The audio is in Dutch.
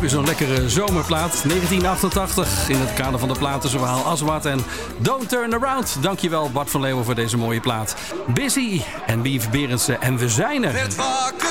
weer zo'n lekkere zomerplaat. 1988 in het kader van de platenverhaal Aswad en Don't Turn Around. Dankjewel Bart van Leeuwen voor deze mooie plaat. Busy en Lief Berendsen en we zijn er. Werd wakker